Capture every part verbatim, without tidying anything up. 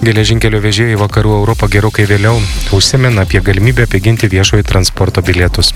Geležinkelio vežėjai Vakarų Europą gerokai vėliau užsimena apie galimybę piginti viešojo transporto bilietus.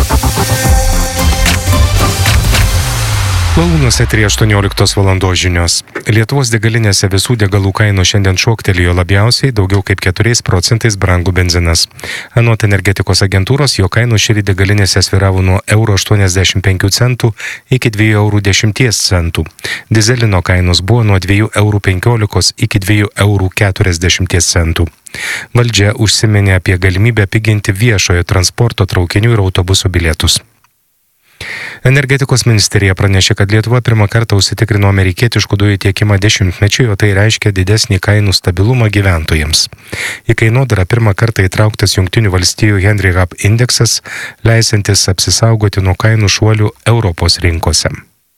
Launos eteryje aštuonioliktos valandos žinios. Lietuvos degalinėse visų degalų kainų šiandien šoktelėjo labiausiai, daugiau kaip keturiais procentais brango benzinas. Anot energetikos agentūros, jo kainų šįryt degalinėse svyravo nuo euro aštuoniasdešimt penkių centų iki dviejų eurų dešimties centų. Dizelino kainos buvo nuo dviejų eurų penkiolikos iki dviejų eurų keturiasdešimties centų. Valdžia užsiminė apie galimybę piginti viešojo transporto traukinių ir autobusų bilietus. Energetikos ministerija pranešė, kad Lietuva pirmą kartą užsitikrino amerikietiškų dujų tiekimą dešimtmečiui, o tai reiškia didesnį kainų stabilumą gyventojams. Į kainodarą pirmą kartą įtrauktas Jungtinių valstijų Henry Hub indeksas, leisantis apsisaugoti nuo kainų šuolių Europos rinkose.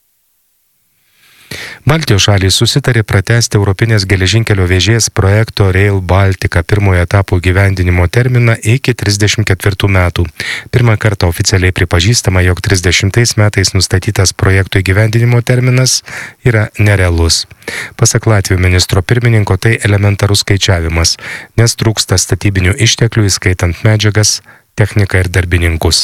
Baltijos šalys susitarė pratęsti Europinės geležinkelio vežėjas projekto Rail Baltica pirmojo etapo gyvendinimo terminą iki trisdešimt ketvirtų metų. Pirmą kartą oficialiai pripažįstama, jog trisdešimtais metais nustatytas projekto įgyvendinimo terminas yra nerealus. Pasak Latvijos ministro pirmininko, tai elementarus skaičiavimas, nes trūksta statybinių išteklių, įskaitant medžiagas, techniką ir darbininkus.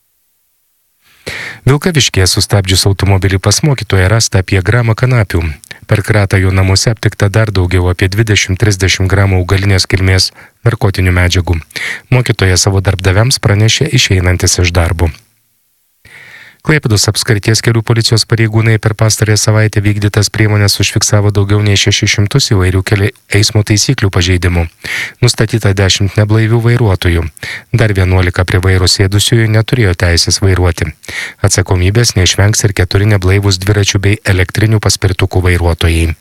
Vilkaviškyje sustabdžius automobilį pas mokytoją rasta apie gramą kanapių. Per kratą jų namuose aptikta dar daugiau, apie dvidešimt trisdešimt gramų augalinės kilmės narkotinių medžiagų. Mokytoja savo darbdaviams pranešė išeinantis iš darbo. Klaipėdos apskrities kelių policijos pareigūnai per pastarąją savaitę vykdytas priemonės užfiksavo daugiau nei šešis šimtus įvairių kelių eismo taisyklių pažeidimų. Nustatyta dešimt neblaivių vairuotojų. Dar vienuolika prie vairo sėdusiųjų neturėjo teisės vairuoti. Atsakomybės neišvengs ir keturi neblaivūs dviračių bei elektrinių paspirtukų vairuotojai.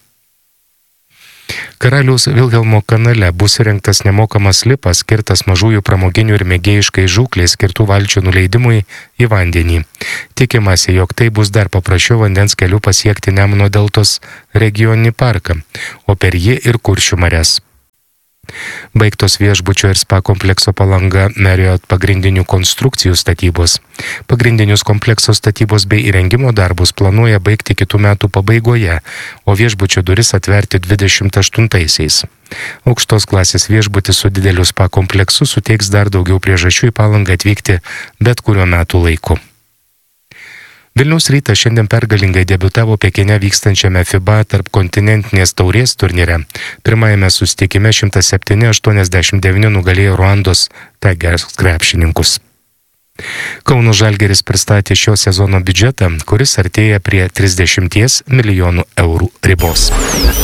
Karaliaus Vilhelmo kanale bus įrengtas nemokamas lipas, skirtas mažųjų pramoginių ir mėgėjiškai žūklei skirtų valčių nuleidimui į vandenį. Tikimasi, jog tai bus dar paprasčiau vandens keliu pasiekti Nemuno deltos regioninį parką, o per jį ir Kuršių marias. Baigtos viešbučio ir spa komplekso Palanga Marriott pagrindinių konstrukcijų statybos. Pagrindinius komplekso statybos bei įrengimo darbus planuoja baigti kitų metų pabaigoje, o viešbučio duris atverti dvidešimt aštuntaisiais. Aukštos klasės viešbutis su dideliu spa kompleksu suteiks dar daugiau priežasčių į Palangą atvykti bet kuriuo metų laiku. Vilniaus Rytas šiandien pergalingai debiutavo Pekine vykstančiame FIBA tarpkontinentinės taurės turnyre. Pirmajame susitikime šimtas septyni aštuoniasdešimt devyni nugalėjo Ruandos Tigers krepšininkus. Kauno Žalgiris pristatė šio sezono biudžetą, kuris artėja prie trisdešimties milijonų eurų ribos.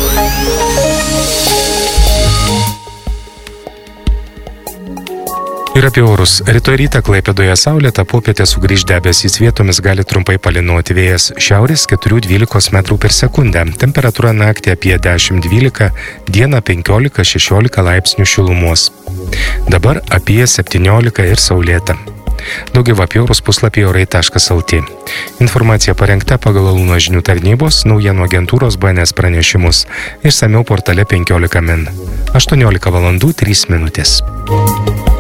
Ir apie orus. Rytoj rytą Klaipėdoje saulėta, popietę sugrįž debesys, vietomis gali trumpai palynoti, vėjas šiaurės keturių dvylikos metrų per sekundę. Temperatūra naktį apie dešimt dvylika, dieną penkiolika šešiolika laipsnių šilumos. Dabar apie septyniolika ir saulėta. Daugiau apie orus puslapyje orai taškas lt. Informacija parengta pagal Launo žinių tarnybos naujienų agentūros B N S pranešimus. Išsamiau portale penkiolika min. aštuoniolika valandų trys minutės.